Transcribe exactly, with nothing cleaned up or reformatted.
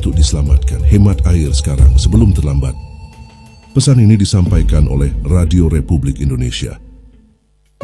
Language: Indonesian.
untuk diselamatkan. Hemat air sekarang sebelum terlambat. Pesan ini disampaikan oleh Radio Republik Indonesia.